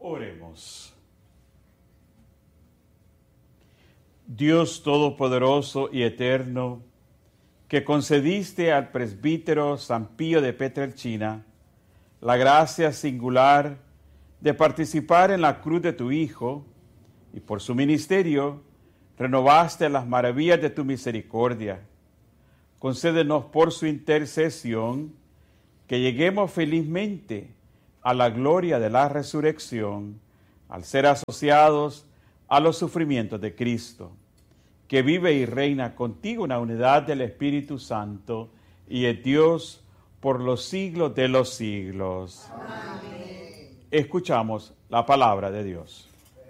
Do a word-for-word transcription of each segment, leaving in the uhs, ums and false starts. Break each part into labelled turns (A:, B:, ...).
A: Oremos. Dios Todopoderoso y Eterno, que concediste al presbítero San Pío de Pietrelcina la gracia singular de participar en la cruz de tu Hijo, y por su ministerio renovaste las maravillas de tu misericordia. Concédenos por su intercesión que lleguemos felizmente a la gloria de la resurrección, al ser asociados a los sufrimientos de Cristo, que vive y reina contigo en la unidad del Espíritu Santo y es Dios por los siglos de los siglos. Amén. Escuchamos la palabra de Dios.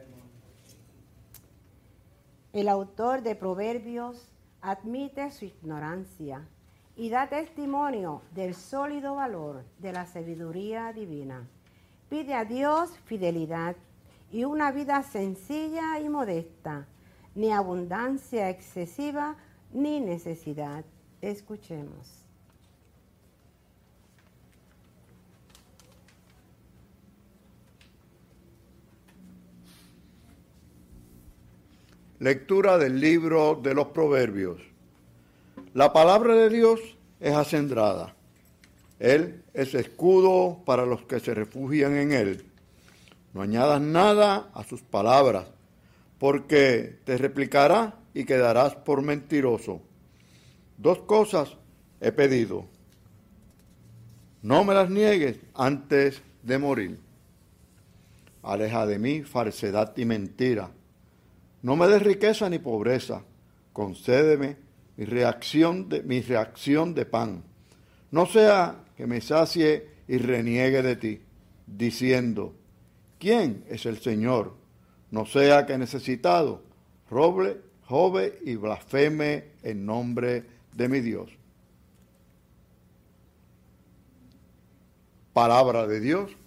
B: El autor de Proverbios admite su ignorancia y da testimonio del sólido valor de la sabiduría divina. Pide a Dios fidelidad y una vida sencilla y modesta, ni abundancia excesiva, ni necesidad. Escuchemos.
C: Lectura del libro de los Proverbios. La palabra de Dios es acendrada. Él es escudo para los que se refugian en él. No añadas nada a sus palabras, porque te replicará y quedarás por mentiroso. Dos cosas he pedido. No me las niegues antes de morir. Aleja de mí falsedad y mentira. No me des riqueza ni pobreza. Concédeme mi reacción de, mi reacción de pan. No sea que me sacie y reniegue de ti, diciendo, ¿quién es el Señor? No sea que necesitado roble, jove y blasfeme en nombre de mi Dios. Palabra de Dios.